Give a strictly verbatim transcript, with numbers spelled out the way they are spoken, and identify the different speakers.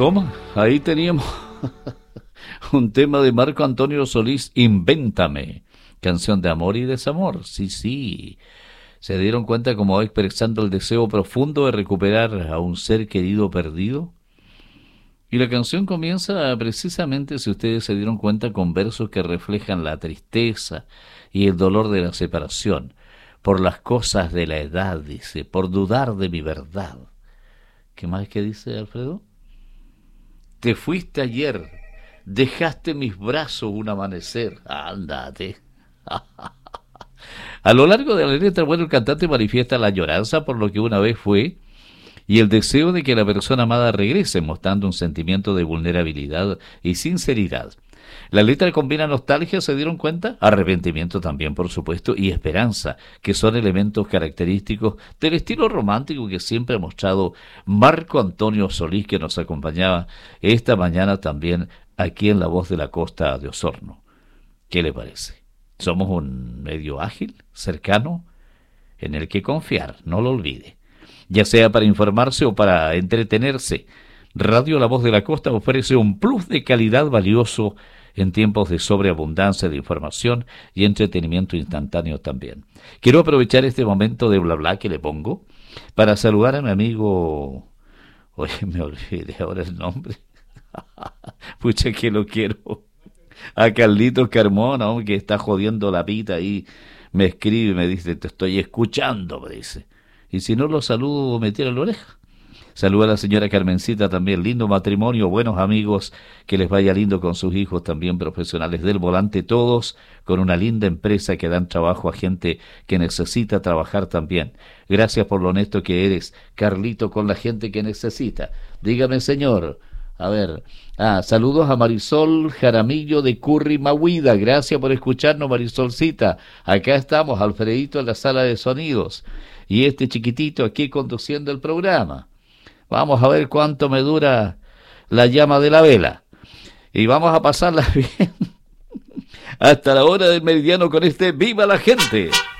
Speaker 1: Toma, ahí teníamos un tema de Marco Antonio Solís, Invéntame, canción de amor y desamor. Sí, sí, se dieron cuenta cómo va expresando el deseo profundo de recuperar a un ser querido perdido. Y la canción comienza precisamente, si ustedes se dieron cuenta, con versos que reflejan la tristeza y el dolor de la separación, por las cosas de la edad, dice, por dudar de mi verdad. ¿Qué más que dice Alfredo? Te fuiste ayer, dejaste mis brazos un amanecer. Ándate. A lo largo de la letra, bueno, el cantante manifiesta la añoranza por lo que una vez fue y el deseo de que la persona amada regrese, mostrando un sentimiento de vulnerabilidad y sinceridad. La letra combina nostalgia, ¿se dieron cuenta? Arrepentimiento también, por supuesto, y esperanza, que son elementos característicos del estilo romántico que siempre ha mostrado Marco Antonio Solís, que nos acompañaba esta mañana también aquí en La Voz de la Costa de Osorno. ¿Qué le parece? Somos un medio ágil, cercano, en el que confiar, no lo olvide. Ya sea para informarse o para entretenerse, Radio La Voz de la Costa ofrece un plus de calidad valioso en tiempos de sobreabundancia de información y entretenimiento instantáneo también. Quiero aprovechar este momento de bla bla que le pongo para saludar a mi amigo... Oye, me olvidé ahora el nombre. Pucha que lo quiero. A Carlitos Carmona, ¿no? Que está jodiendo la pita ahí. Me escribe y me dice, te estoy escuchando, me dice. Y si no lo saludo, me tira la oreja. Saluda a la señora Carmencita también, lindo matrimonio, buenos amigos, que les vaya lindo con sus hijos también, profesionales del volante, todos con una linda empresa que dan trabajo a gente que necesita trabajar también. Gracias por lo honesto que eres, Carlito, con la gente que necesita. Dígame, señor. A ver, ah, saludos a Marisol Jaramillo de Curry Mahuida, gracias por escucharnos, Marisolcita. Acá estamos, Alfredito en la sala de sonidos y este chiquitito aquí conduciendo el programa. Vamos a ver cuánto me dura la llama de la vela. Y vamos a pasarla bien hasta la hora del meridiano con este Viva la Gente.